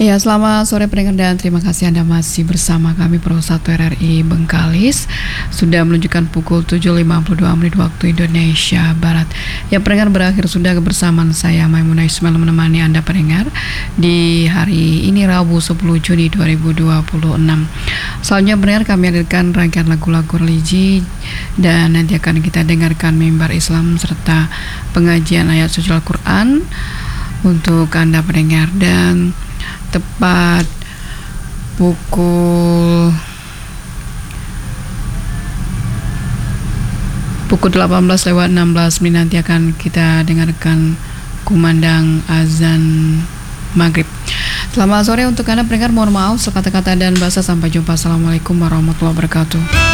Ya, selamat sore pendengar dan terima kasih Anda masih bersama kami Pro 1 RRI Bengkalis. Sudah menunjukkan pukul 7.52 waktu Indonesia Barat. Ya, pendengar, berakhir sudah kebersamaan saya Maimunah Ismail menemani Anda pendengar di hari ini Rabu 10 Juni 2026. Selanjutnya pendengar, kami hadirkan rangkaian lagu-lagu religi dan nanti akan kita dengarkan mimbar Islam serta pengajian ayat suci Al-Quran untuk Anda pendengar. Dan tepat pukul 18:16 nanti akan kita dengarkan kumandang azan maghrib. Selamat sore untuk Anda pendengar, mohon maaf sekata-kata dan bahasa. Sampai jumpa. Assalamualaikum warahmatullahi wabarakatuh.